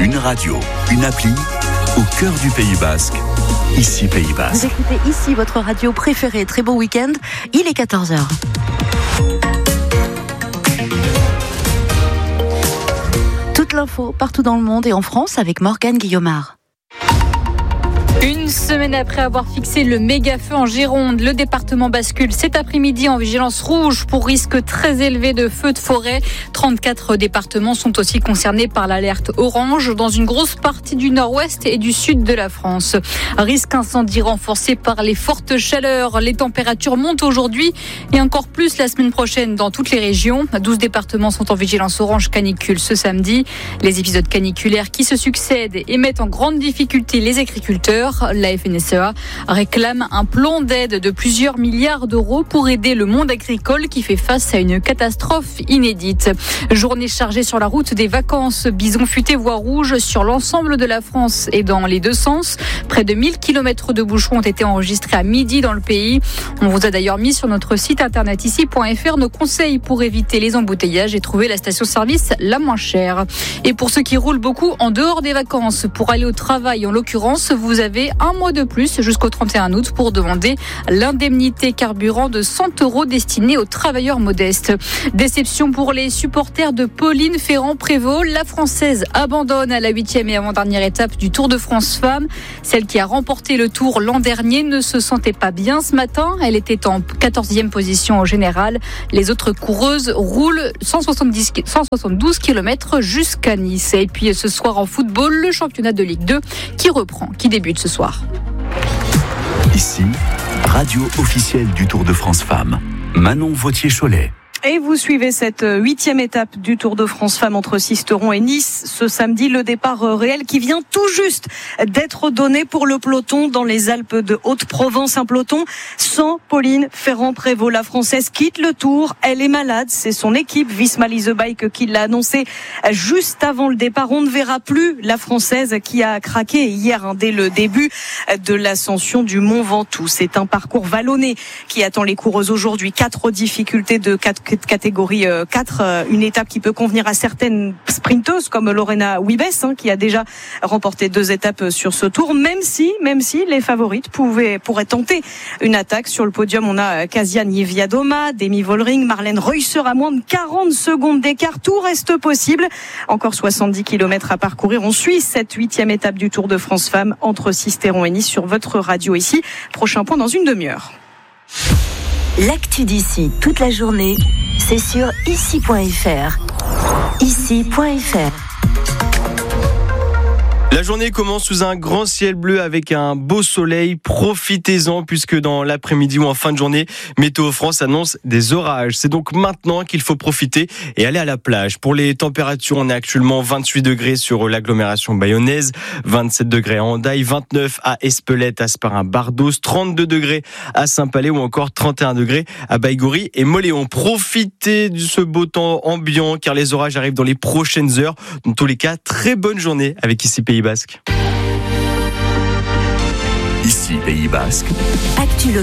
Une radio, une appli, au cœur du Pays Basque. Ici Pays Basque. Vous écoutez ici votre radio préférée. Très bon week-end. Il est 14h. Toute l'info partout dans le monde et en France avec Morgane Guillaumard. Une semaine après avoir fixé le méga-feu en Gironde, le département bascule cet après-midi en vigilance rouge pour risque très élevé de feux de forêt. 34 départements sont aussi concernés par l'alerte orange dans une grosse partie du nord-ouest et du sud de la France. Risque incendie renforcé par les fortes chaleurs. Les températures montent aujourd'hui et encore plus la semaine prochaine dans toutes les régions. 12 départements sont en vigilance orange canicule ce samedi. Les épisodes caniculaires qui se succèdent et mettent en grande difficulté les agriculteurs. La FNSEA réclame un plan d'aide de plusieurs milliards d'euros pour aider le monde agricole qui fait face à une catastrophe inédite. Journée chargée sur la route des vacances. Bison futé voie rouge sur l'ensemble de la France et dans les deux sens. Près de 1000 km de bouchons ont été enregistrés à midi dans le pays. On vous a d'ailleurs mis sur notre site internet ici.fr nos conseils pour éviter les embouteillages et trouver la station-service la moins chère. Et pour ceux qui roulent beaucoup en dehors des vacances, pour aller au travail en l'occurrence, vous avez un mois de plus jusqu'au 31 août pour demander l'indemnité carburant de 100 € destinée aux travailleurs modestes. Déception pour les supporters de Pauline Ferrand-Prévot. La Française abandonne à la 8e et avant-dernière étape du Tour de France Femmes. Celle qui a remporté le Tour l'an dernier ne se sentait pas bien ce matin. Elle était en 14e position au général. Les autres coureuses roulent 172 km jusqu'à Nice. Et puis ce soir en football, le championnat de Ligue 2 qui débute ce soir. Ici, radio officielle du Tour de France Femmes. Manon Vautier-Cholet. Et vous suivez cette 8e étape du Tour de France Femmes entre Sisteron et Nice. Ce samedi, le départ réel qui vient tout juste d'être donné pour le peloton dans les Alpes de Haute-Provence. Un peloton sans Pauline Ferrand-Prévot. La Française quitte le Tour. Elle est malade. C'est son équipe Visma Lease Bike qui l'a annoncé juste avant le départ. On ne verra plus la Française qui a craqué hier dès le début de l'ascension du Mont Ventoux. C'est un parcours vallonné qui attend les coureuses aujourd'hui. 4 difficultés de catégorie 4, une étape qui peut convenir à certaines sprinteuses comme Lorena Wiebes qui a déjà remporté 2 étapes sur ce tour, même si les favorites pourraient tenter une attaque. Sur le podium, on a Kasia Niewiadoma, Demi Vollering, Marlène Reusser à moins de 40 secondes d'écart. Tout reste possible. Encore 70 km à parcourir. On suit cette 8e étape du Tour de France Femmes entre Sisteron et Nice sur votre radio ici. Prochain point dans une demi-heure. L'actu d'ici toute la journée, c'est sur ici.fr. Ici.fr. La journée commence sous un grand ciel bleu avec un beau soleil. Profitez-en puisque dans l'après-midi ou en fin de journée, Météo France annonce des orages. C'est donc maintenant qu'il faut profiter et aller à la plage. Pour les températures, on est actuellement 28 degrés sur l'agglomération bayonnaise, 27 degrés à Hendaye, 29 à Espelette, Asparin, Bardos, 32 degrés à Saint-Palais ou encore 31 degrés à Baïgorry et Moléon. Profitez de ce beau temps ambiant car les orages arrivent dans les prochaines heures. Dans tous les cas, très bonne journée avec ici Pays Basque. Ici Pays Basque. Actu